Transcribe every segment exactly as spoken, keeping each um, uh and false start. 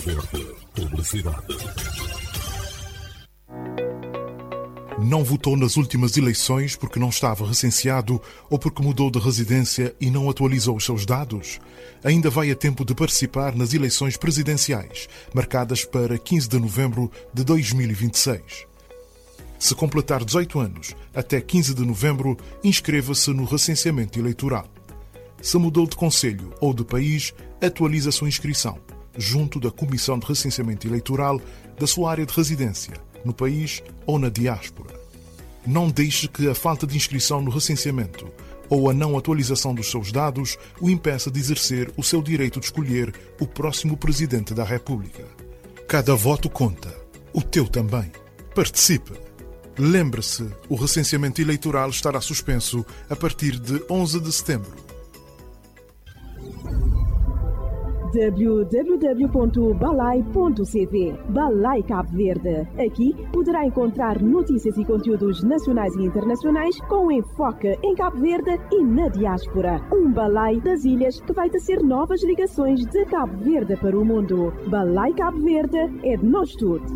Verde. Publicidade. Não votou nas últimas eleições porque não estava recenseado ou porque mudou de residência e não atualizou os seus dados? Ainda vai a tempo de participar nas eleições presidenciais, marcadas para quinze de novembro de dois mil e vinte e seis. Se completar dezoito anos, até quinze de novembro, inscreva-se no recenseamento eleitoral. Se mudou de concelho ou de país, atualize a sua inscrição, junto da Comissão de Recenseamento Eleitoral da sua área de residência, no país ou na diáspora. Não deixe que a falta de inscrição no recenseamento ou a não atualização dos seus dados o impeça de exercer o seu direito de escolher o próximo Presidente da República. Cada voto conta. O teu também. Participe! Lembre-se, o recenseamento eleitoral estará suspenso a partir de onze de setembro. w w w ponto balai ponto c v Balai Cabo Verde. Aqui poderá encontrar notícias e conteúdos nacionais e internacionais com enfoque em Cabo Verde e na diáspora. Um balai das ilhas que vai tecer novas ligações de Cabo Verde para o mundo. Balai Cabo Verde é de nós todos.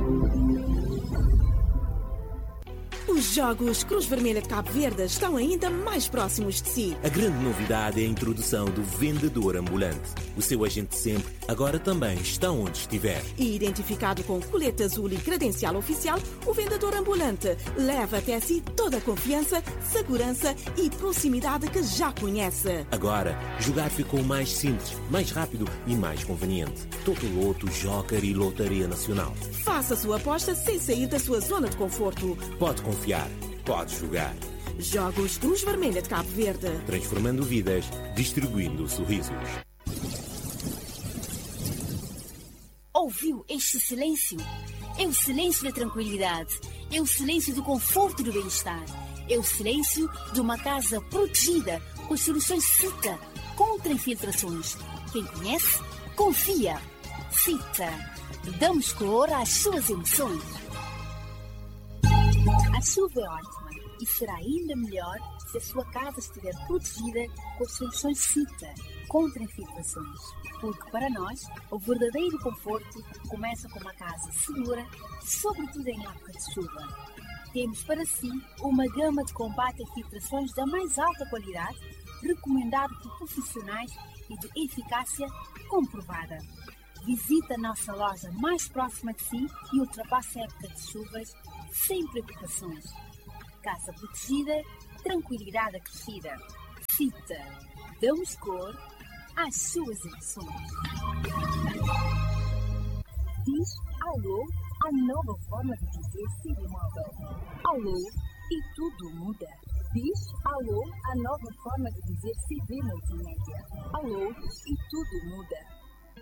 Os Jogos Cruz Vermelha de Cabo Verde estão ainda mais próximos de si. A grande novidade é a introdução do vendedor ambulante. O seu agente sempre, agora também está onde estiver. E identificado com colete azul e credencial oficial, o vendedor ambulante leva até si toda a confiança, segurança e proximidade que já conhece. Agora, jogar ficou mais simples, mais rápido e mais conveniente. Totoloto, Joker e Lotaria Nacional. Faça a sua aposta sem sair da sua zona de conforto. Pode confiar, pode jogar. Jogos Cruz Vermelha de Cabo Verde. Transformando vidas, distribuindo sorrisos. Ouviu este silêncio? É o silêncio da tranquilidade. É o silêncio do conforto e do bem-estar. É o silêncio de uma casa protegida com as soluções CITA contra infiltrações. Quem conhece, confia. CITA. Damos cor às suas emoções. A chuva é ótima e será ainda melhor se a sua casa estiver protegida com as soluções CITA contra infiltrações. Porque para nós, o verdadeiro conforto começa com uma casa segura, sobretudo em época de chuva. Temos para si uma gama de combate a infiltrações da mais alta qualidade, recomendado por profissionais e de eficácia comprovada. Visite a nossa loja mais próxima de si e ultrapasse a época de chuvas sem preocupações. Casa protegida, tranquilidade acrescida. CITA. Damos cor às suas emoções. Diz alô a nova forma de dizer C V Móvel. Alô e tudo muda. Diz alô a nova forma de dizer C V Multimédia. Alô e tudo muda.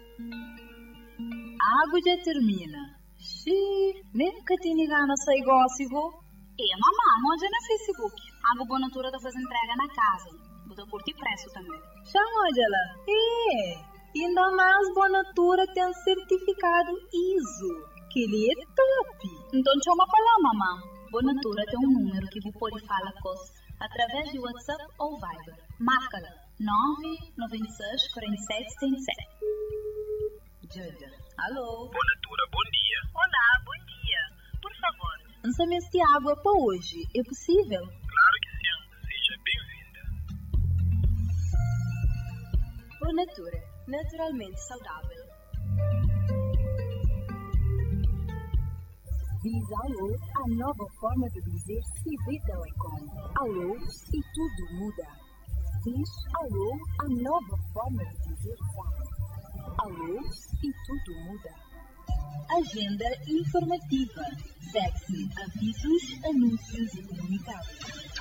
Água já termina. Xiii, nem que te ligar no seu negócio. É, mamãe, não é no Facebook. Água Boa Natura está fazendo entrega na casa. Vou curtir preço também. Chama ela. É, ainda mais Boa Natura tem certificado I S O, que ele é top. Então chama para lá, mamãe. Boa Natura tem um número que você pode falar com através de WhatsApp ou Viber. Marca-la. nove nove seis quatro sete sete sete. Jojo. Alô? Boa Natura, bom dia. Olá, bom dia. Por favor, lançamento de água para hoje. É possível? Claro que sim. Seja bem-vinda. Boa Natura, naturalmente saudável. Diz alô a nova forma de dizer C V Telecom. Alô e tudo muda. Diz alô a nova forma de dizer Z A P. Alô e tudo muda. Agenda informativa. Sexy, avisos, anúncios e comunicados.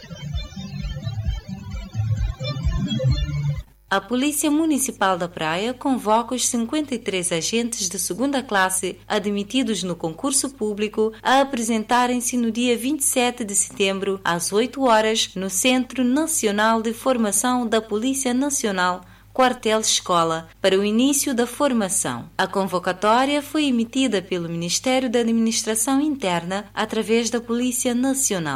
A Polícia Municipal da Praia convoca os cinquenta e três agentes de segunda classe admitidos no concurso público a apresentarem-se no dia vinte e sete de setembro, às oito horas, no Centro Nacional de Formação da Polícia Nacional, Quartel Escola, para o início da formação. A convocatória foi emitida pelo Ministério da Administração Interna através da Polícia Nacional.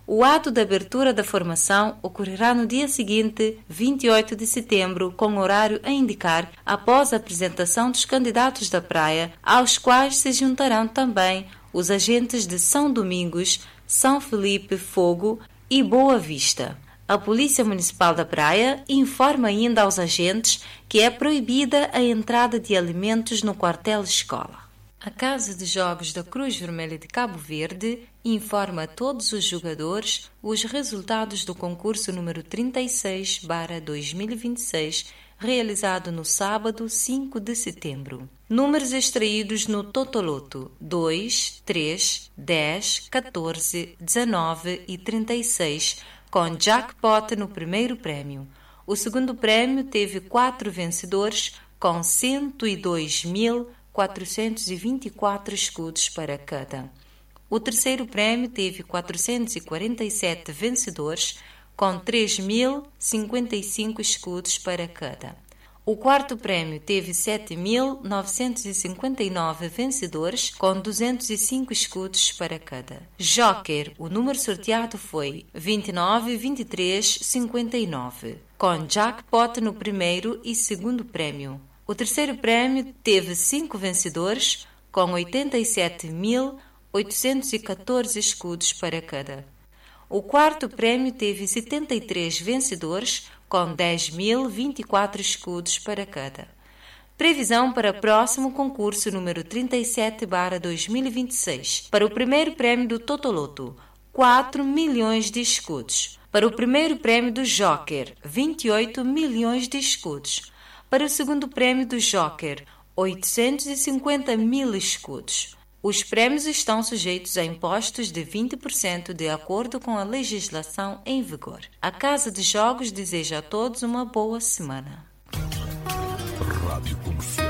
O ato de abertura da formação ocorrerá no dia seguinte, vinte e oito de setembro, com horário a indicar após a apresentação dos candidatos da praia, aos quais se juntarão também os agentes de São Domingos, São Felipe, Fogo e Boa Vista. A Polícia Municipal da Praia informa ainda aos agentes que é proibida a entrada de alimentos no quartel-escola. A Casa de Jogos da Cruz Vermelha de Cabo Verde informa a todos os jogadores os resultados do concurso número trinta e seis barra dois mil e vinte e seis, realizado no sábado, cinco de setembro. Números extraídos no Totoloto: dois, três, dez, catorze, dezenove e trinta e seis, com jackpot no primeiro prémio. O segundo prémio teve quatro vencedores, com cento e dois mil quatrocentos e vinte e quatro escudos para cada. O terceiro prémio teve quatrocentos e quarenta e sete vencedores, com três mil e cinquenta e cinco escudos para cada. O quarto prémio teve sete mil novecentos e cinquenta e nove vencedores, com duzentos e cinco escudos para cada. Joker, o número sorteado foi vinte e nove, vinte e três, cinquenta e nove, com jackpot no primeiro e segundo prémio. O terceiro prémio teve cinco vencedores, com oitenta e sete mil oitocentos e catorze escudos para cada. O quarto prémio teve setenta e três vencedores, com dez mil e vinte e quatro escudos para cada. Previsão para o próximo concurso número trinta e sete barra dois mil e vinte e seis. Para o primeiro prémio do Totoloto, quatro milhões de escudos. Para o primeiro prémio do Joker, vinte e oito milhões de escudos. Para o segundo prémio do Joker, oitocentos e cinquenta mil escudos. Os prémios estão sujeitos a impostos de vinte por cento de acordo com a legislação em vigor. A Casa de Jogos deseja a todos uma boa semana. Rádio Comercial.